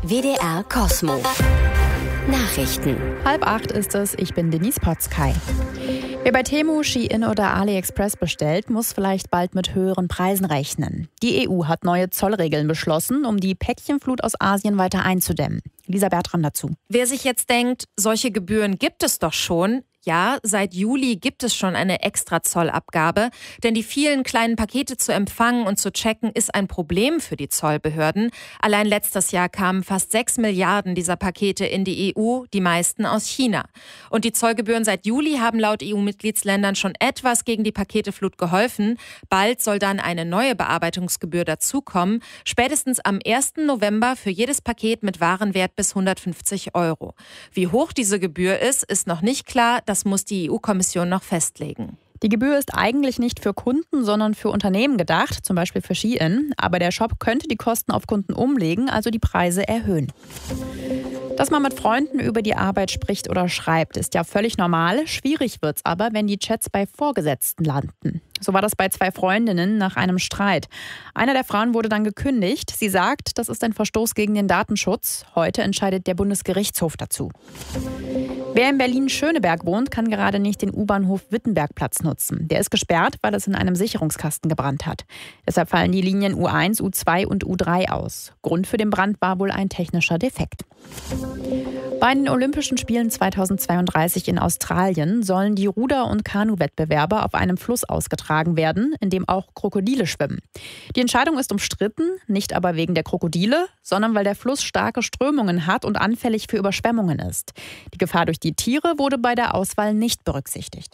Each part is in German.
WDR Kosmo. Nachrichten. 7:30 ist es, ich bin Denise Potzkei. Wer bei Temu, Shein oder AliExpress bestellt, muss vielleicht bald mit höheren Preisen rechnen. Die EU hat neue Zollregeln beschlossen, um die Päckchenflut aus Asien weiter einzudämmen. Lisa Bertram dazu. Wer sich jetzt denkt, solche Gebühren gibt es doch schon. Ja, seit Juli gibt es schon eine Extrazollabgabe, denn die vielen kleinen Pakete zu empfangen und zu checken ist ein Problem für die Zollbehörden. Allein letztes Jahr kamen fast 6 Milliarden dieser Pakete in die EU, die meisten aus China. Und die Zollgebühren seit Juli haben laut EU-Mitgliedsländern schon etwas gegen die Paketeflut geholfen. Bald soll dann eine neue Bearbeitungsgebühr dazukommen, spätestens am 1. November für jedes Paket mit Warenwert bis 150 €. Wie hoch diese Gebühr ist noch nicht klar. Das muss die EU-Kommission noch festlegen. Die Gebühr ist eigentlich nicht für Kunden, sondern für Unternehmen gedacht, zum Beispiel für Shein. Aber der Shop könnte die Kosten auf Kunden umlegen, also die Preise erhöhen. Dass man mit Freunden über die Arbeit spricht oder schreibt, ist ja völlig normal. Schwierig wird's aber, wenn die Chats bei Vorgesetzten landen. So war das bei 2 Freundinnen nach einem Streit. Eine der Frauen wurde dann gekündigt. Sie sagt, das ist ein Verstoß gegen den Datenschutz. Heute entscheidet der Bundesgerichtshof dazu. Wer in Berlin-Schöneberg wohnt, kann gerade nicht den U-Bahnhof Wittenbergplatz nutzen. Der ist gesperrt, weil es in einem Sicherungskasten gebrannt hat. Deshalb fallen die Linien U1, U2 und U3 aus. Grund für den Brand war wohl ein technischer Defekt. Bei den Olympischen Spielen 2032 in Australien sollen die Ruder- und Kanu-Wettbewerbe auf einem Fluss ausgetragen werden, in dem auch Krokodile schwimmen. Die Entscheidung ist umstritten, nicht aber wegen der Krokodile, sondern weil der Fluss starke Strömungen hat und anfällig für Überschwemmungen ist. Die Gefahr durch die Tiere wurde bei der Auswahl nicht berücksichtigt.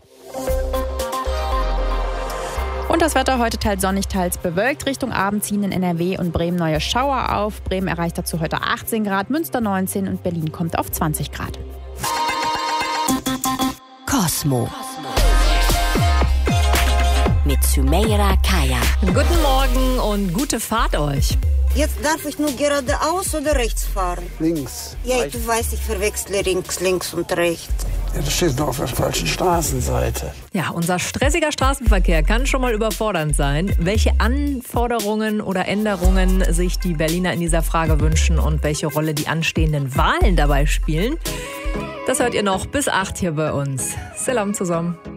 Und das Wetter heute teils sonnig, teils bewölkt. Richtung Abend ziehen in NRW und Bremen neue Schauer auf. Bremen erreicht dazu heute 18 Grad, Münster 19 und Berlin kommt auf 20 Grad. Kosmo. Mit Sümeyra Kaya. Guten Morgen und gute Fahrt euch. Jetzt darf ich nur geradeaus oder rechts fahren? Links. Ja, du weißt, ich verwechsle links und rechts. Ja, du stehst noch auf der falschen Straßenseite. Ja, unser stressiger Straßenverkehr kann schon mal überfordernd sein. Welche Anforderungen oder Änderungen sich die Berliner in dieser Frage wünschen und welche Rolle die anstehenden Wahlen dabei spielen, das hört ihr noch bis 8 hier bei uns. Salam zusammen.